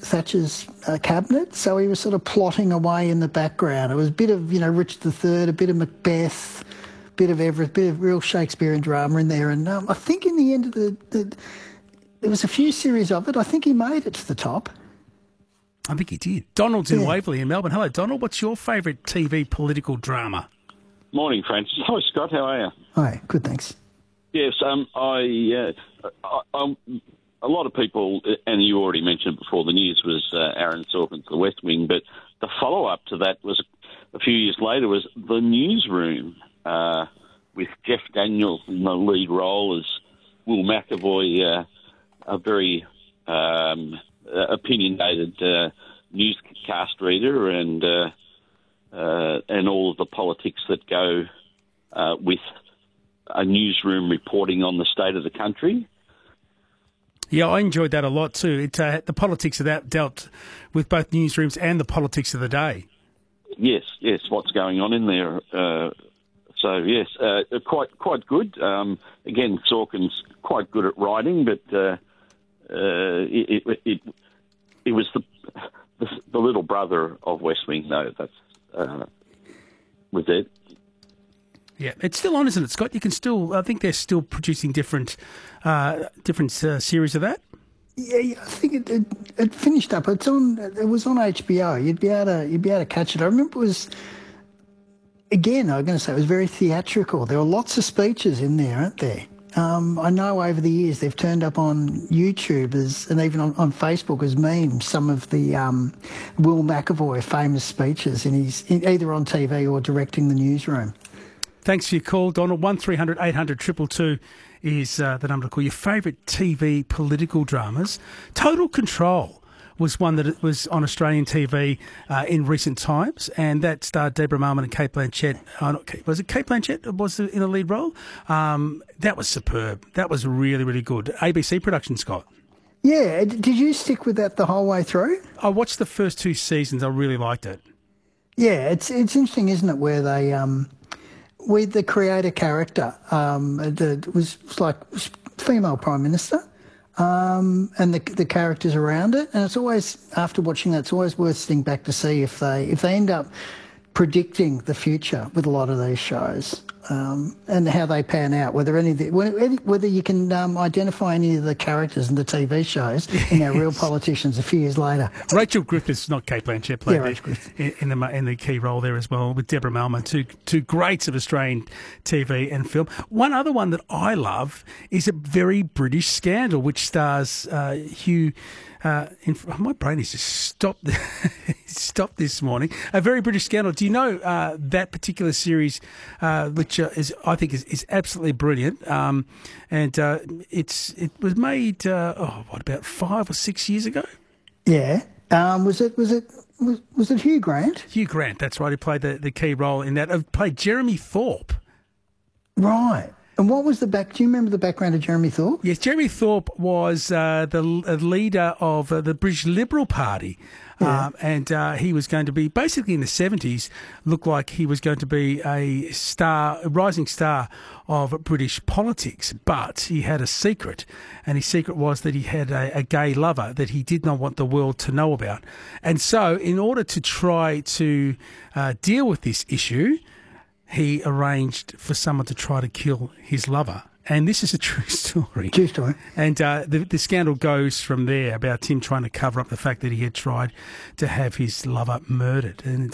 Thatcher's cabinet, so he was sort of plotting away in the background. It was a bit of, Richard III, a bit of Macbeth, a bit of everything, a bit of real Shakespearean drama in there. And I think in the end of there was a few series of it. I think he made it to the top. I think he did. Donald's in Waverley in Melbourne. Hello, Donald. What's your favourite TV political drama? Morning, Francis. Hi, Scott. How are you? Hi, good, thanks. Yes, a lot of people, and you already mentioned before, the news was Aaron Sorkin's The West Wing, but the follow-up to that was a few years later was The Newsroom with Jeff Daniels in the lead role as Will McAvoy, a very opinionated newscast reader, and all of the politics that go with a newsroom reporting on the state of the country. Yeah, I enjoyed that a lot too. The politics of that dealt with both newsrooms and the politics of the day. Yes, what's going on in there. So yes, quite good. Again, Sorkin's quite good at writing, but it was the little brother of West Wing, though. That's was it. Yeah, it's still on, isn't it, Scott? You can still. I think they're still producing different series of that. Yeah, I think it finished up. It was on HBO. You'd be able to catch it. I remember it was. Again, I'm going to say it was very theatrical. There were lots of speeches in there, aren't there? I know over the years they've turned up on YouTube and even on Facebook as memes some of the Will McAvoy famous speeches either on TV or directing The Newsroom. Thanks for your call, Donald. 1300 800 222 is the number to call. Your favourite TV political dramas. Total Control was one that was on Australian TV in recent times, and that starred Deborah Mailman and Cate Blanchett. Was it Cate Blanchett was in the lead role? That was superb. That was really, really good. ABC production, Scott. Yeah. Did you stick with that the whole way through? I watched the first 2 seasons. I really liked it. Yeah, it's interesting, isn't it, where they... with the creator character, it was like female Prime Minister, and the characters around it. And it's always, after watching that, it's always worth sitting back to see if they end up predicting the future with a lot of these shows, and how they pan out, whether you can identify any of the characters in the TV shows in our real politicians a few years later. Rachel Griffiths, not Cate Blanchett, played in the key role there as well, with Deborah Mailman, two greats of Australian TV and film. One other one that I love is A Very British Scandal, which stars Hugh... my brain has just stopped this morning. A Very British Scandal. Do you know that particular series, which I think is absolutely brilliant? And it was made about 5 or 6 years ago. Yeah. Was it Hugh Grant? Hugh Grant. That's right. He played the key role in that. Played Jeremy Thorpe. Right. And what was do you remember the background of Jeremy Thorpe? Yes, Jeremy Thorpe was the leader of the British Liberal Party. Yeah. And he was going to be, basically in the 70s, looked like he was going to be a rising star of British politics. But he had a secret, and his secret was that he had a gay lover that he did not want the world to know about. And so, in order to try to deal with this issue, he arranged for someone to try to kill his lover. And this is a true story. True story. And the scandal goes from there about him trying to cover up the fact that he had tried to have his lover murdered. And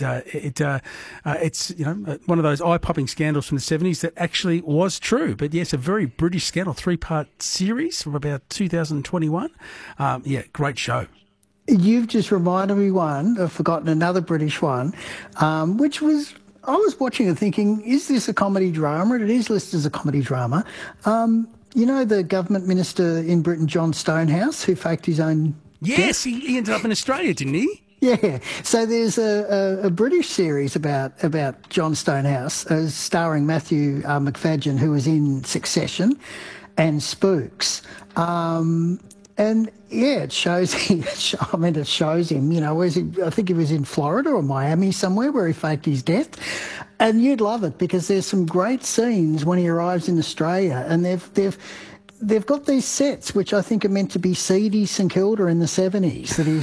it's one of those eye-popping scandals from the 70s that actually was true. But yes, a very British scandal, 3-part series from about 2021. Great show. You've just reminded me I've forgotten another British one, which was... I was watching and thinking, is this a comedy drama? And it is listed as a comedy drama. You know the government minister in Britain, John Stonehouse, who faked his own Yes, death? he ended up in Australia, didn't he? Yeah. So there's a British series about John Stonehouse, starring Matthew McFadyen, who was in Succession and Spooks. And yeah, it shows him. It shows him. I think he was in Florida or Miami somewhere where he faked his death. And you'd love it because there's some great scenes when he arrives in Australia, and they've got these sets which I think are meant to be seedy St Kilda in the 70s that he